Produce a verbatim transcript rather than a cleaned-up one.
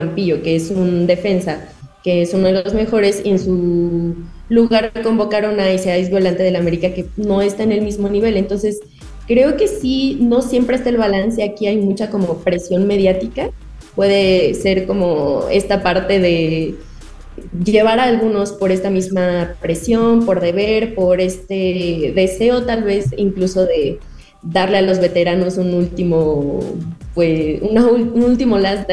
Campillo, que es un defensa, que es uno de los mejores, y en su lugar convocaron a Isaias Violante del América, que no está en el mismo nivel. Entonces, creo que sí, no siempre está el balance, aquí hay mucha como presión mediática, puede ser como esta parte de llevar a algunos por esta misma presión, por deber, por este deseo tal vez incluso de darle a los veteranos un último, pues, una, un último last